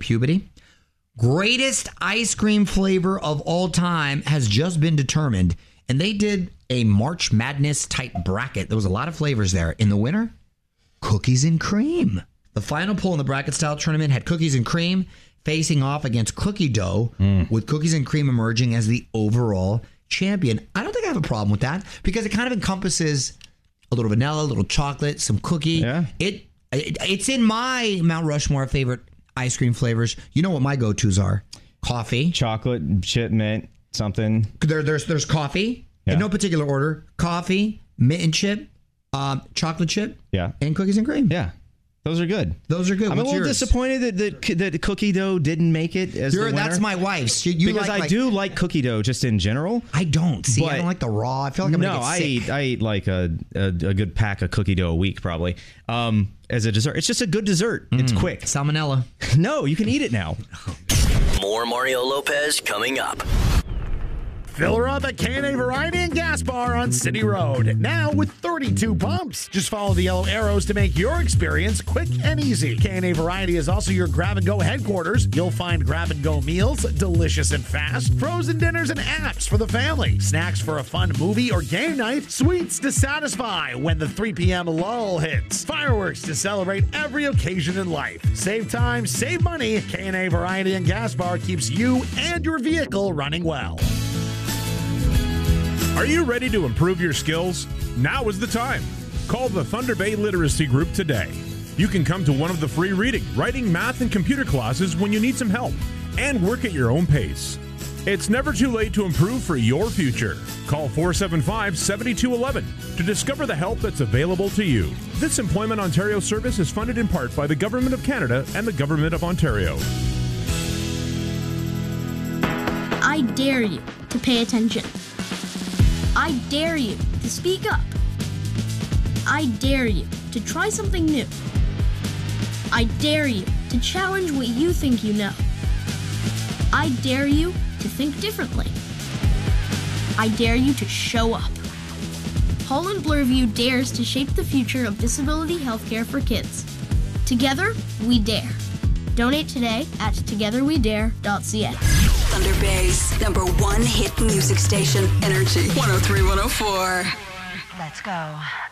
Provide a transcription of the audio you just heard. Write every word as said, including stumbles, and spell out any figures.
puberty. Greatest ice cream flavor of all time has just been determined, and they did a March Madness type bracket. There was a lot of flavors there. In the winner, cookies and cream. The final poll in the bracket style tournament had cookies and cream facing off against cookie dough, mm. with cookies and cream emerging as the overall champion. I don't think I have a problem with that because it kind of encompasses a little vanilla, a little chocolate, some cookie. Yeah. It, it it's in my Mount Rushmore favorite ice cream flavors. You know what my go-tos are? Coffee, chocolate, chip, mint, something. There, there's there's coffee yeah. in no particular order. Coffee, mint and chip, um, chocolate chip, yeah, and cookies and cream. Yeah. Those are good. Those are good. I'm What's a little yours? disappointed that, that that cookie dough didn't make it as You're, the winner. That's my wife's. You, you because like, I like, do like cookie dough just in general. I don't. See, I don't like the raw. I feel like I'm no, gonna get I sick. eat I eat like a, a a good pack of cookie dough a week probably. Um, as a dessert, it's just a good dessert. Mm. It's quick. Salmonella. No, you can eat it now. More Mario Lopez coming up. Fill her up at K and A Variety and Gas Bar on City Road. Now with thirty-two pumps. Just follow the yellow arrows to make your experience quick and easy. K and A Variety is also your grab-and-go headquarters. You'll find grab-and-go meals, delicious and fast, frozen dinners and apps for the family, snacks for a fun movie or game night, sweets to satisfy when the three p.m. lull hits, fireworks to celebrate every occasion in life. Save time, save money. K and A Variety and Gas Bar keeps you and your vehicle running well. Are you ready to improve your skills? Now is the time. Call the Thunder Bay Literacy Group today. You can come to one of the free reading, writing, math, and computer classes when you need some help and work at your own pace. It's never too late to improve for your future. Call four seven five, seven two one one to discover the help that's available to you. This Employment Ontario service is funded in part by the Government of Canada and the Government of Ontario. I dare you to pay attention. I dare you to speak up. I dare you to try something new. I dare you to challenge what you think you know. I dare you to think differently. I dare you to show up. Holland Bloorview dares to shape the future of disability healthcare for kids. Together, we dare. Donate today at together we dare dot c a. Thunder Bay's number one hit music station, Energy one oh three point one oh four. Let's go.